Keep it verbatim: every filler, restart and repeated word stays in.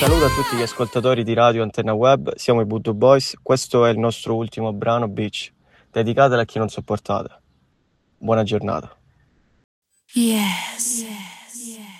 saluto a tutti gli ascoltatori di Radio Antenna Web, siamo i Voodoo Boys, questo è il nostro ultimo brano, Beach, dedicatelo a chi non sopportate. Buona giornata. Yes.